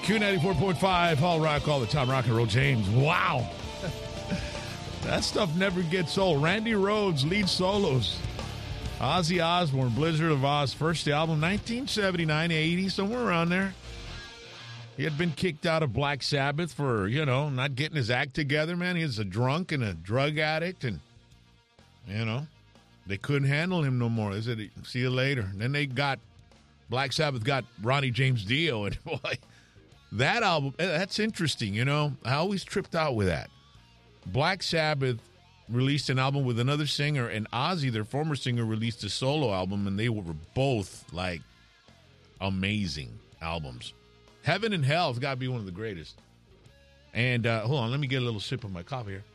Q94.5, all rock, all the time, rock and roll. James, wow. That stuff never gets old. Randy Rhoads, lead solos. Ozzy Osbourne, Blizzard of Oz, first album, 1979, 80, somewhere around there. He had been kicked out of Black Sabbath for, not getting his act together, man. He was a drunk and a drug addict, and, they couldn't handle him no more. They said, see you later. And then Black Sabbath got Ronnie James Dio, and boy, that album, that's interesting, I always tripped out with that. Black Sabbath released an album with another singer, and Ozzy, their former singer, released a solo album, and they were both, amazing albums. Heaven and Hell has got to be one of the greatest. And, hold on, let me get a little sip of my coffee here.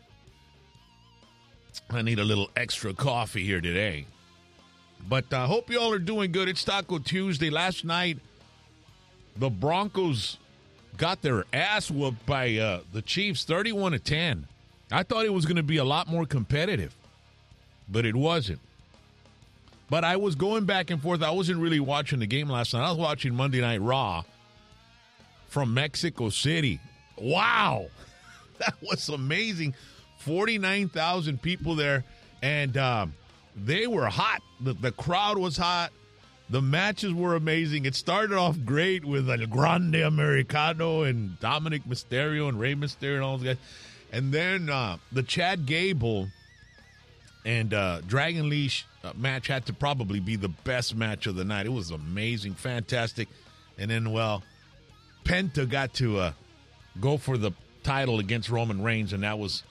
I need a little extra coffee here today. But I hope you all are doing good. It's Taco Tuesday. Last night, the Broncos got their ass whooped by the Chiefs, 31-10. I thought it was going to be a lot more competitive, but it wasn't. But I was going back and forth. I wasn't really watching the game last night. I was watching Monday Night Raw from Mexico City. Wow. That was amazing. 49,000 people there, and they were hot. The crowd was hot. The matches were amazing. It started off great with El Grande Americano and Dominic Mysterio and Rey Mysterio and all those guys. And then the Chad Gable and Dragon Lee match had to probably be the best match of the night. It was amazing, fantastic. And then, Penta got to go for the title against Roman Reigns, and that was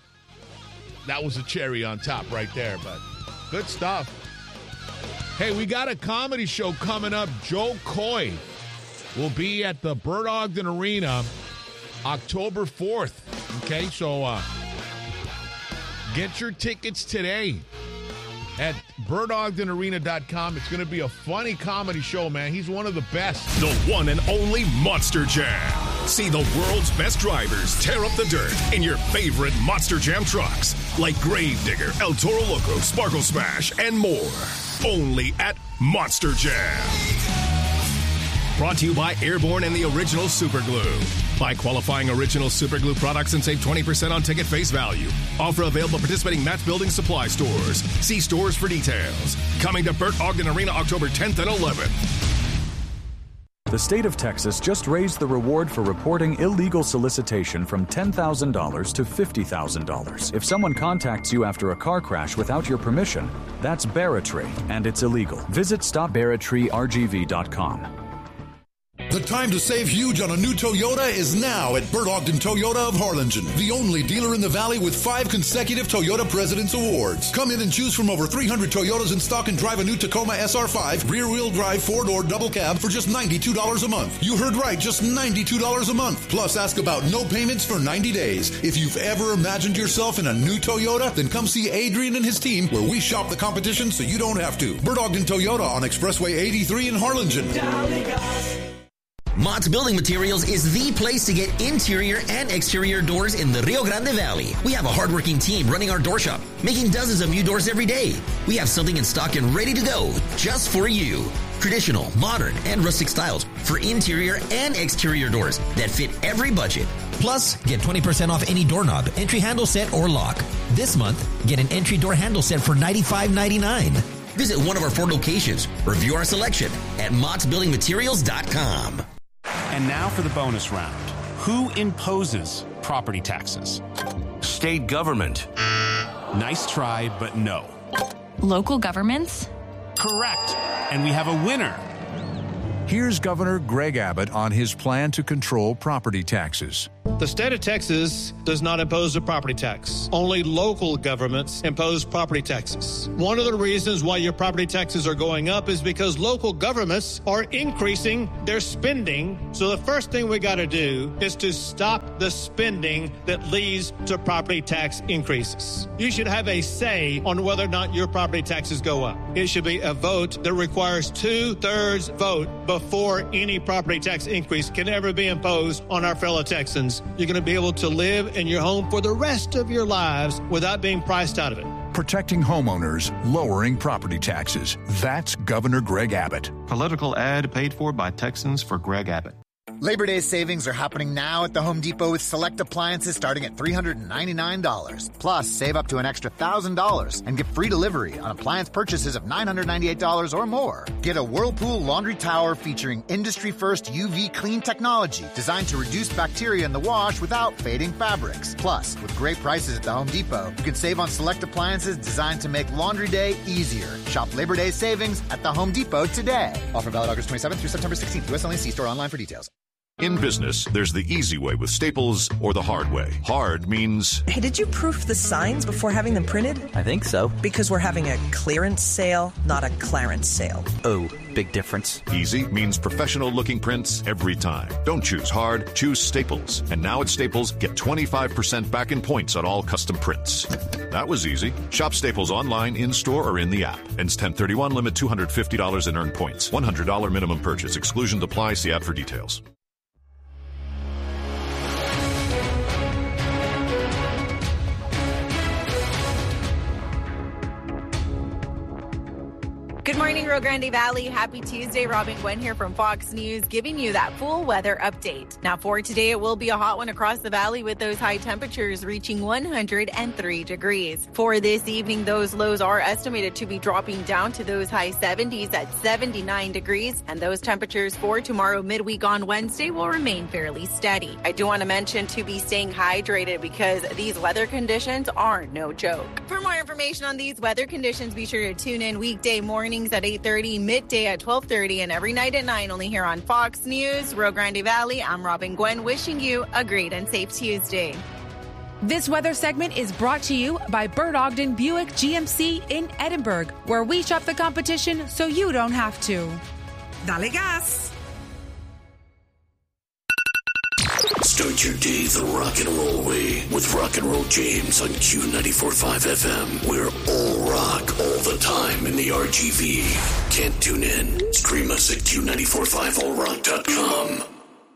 a cherry on top right there. But good stuff. Hey, we got a comedy show coming up. Joe Coy will be at the Bert Ogden Arena October 4th. Okay, so get your tickets today at BertOgdenArena.com. It's going to be a funny comedy show, man. He's one of the best. The one and only Monster Jam. See the world's best drivers tear up the dirt in your favorite Monster Jam trucks, like Gravedigger, El Toro Loco, Sparkle Smash, and more. Only at Monster Jam. Brought to you by Airborne and the Original Super Glue. Buy qualifying Original Super Glue products and save 20% on ticket face value. Offer available participating match building supply stores. See stores for details. Coming to Bert Ogden Arena October 10th and 11th. The state of Texas just raised the reward for reporting illegal solicitation from $10,000 to $50,000. If someone contacts you after a car crash without your permission, that's barratry, and it's illegal. Visit StopBarratryRGV.com. The time to save huge on a new Toyota is now at Bert Ogden Toyota of Harlingen, the only dealer in the valley with 5 consecutive Toyota President's Awards. Come in and choose from over 300 Toyotas in stock and drive a new Tacoma SR5 rear-wheel drive 4-door double cab for just $92 a month. You heard right, just $92 a month. Plus, ask about no payments for 90 days. If you've ever imagined yourself in a new Toyota, then come see Adrian and his team where we shop the competition so you don't have to. Bert Ogden Toyota on Expressway 83 in Harlingen. Mott's Building Materials is the place to get interior and exterior doors in the Rio Grande Valley. We have a hardworking team running our door shop, making dozens of new doors every day. We have something in stock and ready to go just for you. Traditional, modern, and rustic styles for interior and exterior doors that fit every budget. Plus, get 20% off any doorknob, entry handle set, or lock. This month, get an entry door handle set for $95.99. Visit one of our 4 locations or view our selection at MottsBuildingMaterials.com. And now for the bonus round. Who imposes property taxes? State government. Nice try, but no. Local governments? Correct. And we have a winner. Here's Governor Greg Abbott on his plan to control property taxes. The state of Texas does not impose a property tax. Only local governments impose property taxes. One of the reasons why your property taxes are going up is because local governments are increasing their spending. So the first thing we got to do is to stop the spending that leads to property tax increases. You should have a say on whether or not your property taxes go up. It should be a vote that requires 2/3 vote before any property tax increase can ever be imposed on our fellow Texans. You're going to be able to live in your home for the rest of your lives without being priced out of it. Protecting homeowners, lowering property taxes. That's Governor Greg Abbott. Political ad paid for by Texans for Greg Abbott. Labor Day savings are happening now at the Home Depot with select appliances starting at $399. Plus, save up to an extra $1,000 and get free delivery on appliance purchases of $998 or more. Get a Whirlpool laundry tower featuring industry-first UV clean technology designed to reduce bacteria in the wash without fading fabrics. Plus, with great prices at the Home Depot, you can save on select appliances designed to make laundry day easier. Shop Labor Day savings at the Home Depot today. Offer valid August 27th through September 16th. U.S. only. See store online for details. In business, there's the easy way with Staples or the hard way. Hard means... Hey, did you proof the signs before having them printed? I think so. Because we're having a clearance sale, not a clarence sale. Oh, big difference. Easy means professional-looking prints every time. Don't choose hard, choose Staples. And now at Staples, get 25% back in points on all custom prints. That was easy. Shop Staples online, in-store, or in the app. Ends 10/31, limit $250 in earned points. $100 minimum purchase. Exclusions apply. See app for details. Good morning, Rio Grande Valley. Happy Tuesday. Robin Gwen here from Fox News, giving you that full weather update. Now, for today, it will be a hot one across the valley with those high temperatures reaching 103 degrees. For this evening, those lows are estimated to be dropping down to those high 70s at 79 degrees, and those temperatures for tomorrow midweek on Wednesday will remain fairly steady. I do want to mention to be staying hydrated because these weather conditions are no joke. For more information on these weather conditions, be sure to tune in weekday mornings at 8:30, midday at 12:30, and every night at 9 only here on Fox News, Rio Grande Valley. I'm Robin Gwen, wishing you a great and safe Tuesday. This weather segment is brought to you by Bert Ogden Buick GMC in Edinburgh, where we shop the competition so you don't have to. Dale gas! Start your day the rock and roll way with Rock and Roll James on Q94.5 FM. We're all rock all the time in the RGV. Can't tune in? Stream us at Q945allrock.com.